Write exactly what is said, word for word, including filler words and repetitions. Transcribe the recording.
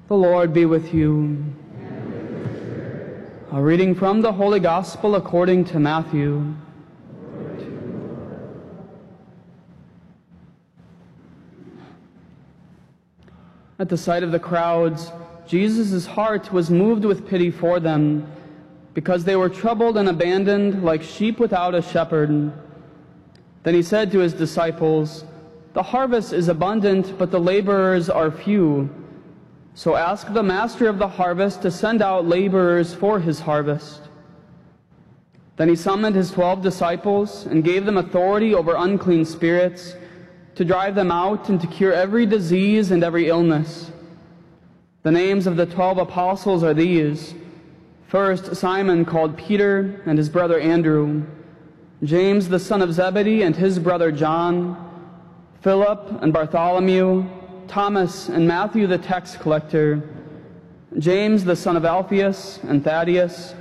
The Lord be with you. A reading from the Holy Gospel according to Matthew. At the sight of the crowds, Jesus' heart was moved with pity for them, because they were troubled and abandoned like sheep without a shepherd. Then he said to his disciples, "The harvest is abundant, but the laborers are few. So ask the master of the harvest to send out laborers for his harvest." Then he summoned his twelve disciples and gave them authority over unclean spirits, to drive them out and to cure every disease and every illness. The names of the twelve apostles are these: first, Simon called Peter and his brother Andrew, James the son of Zebedee and his brother John, Philip and Bartholomew, Thomas and Matthew the tax collector, James the son of Alphaeus and Thaddeus,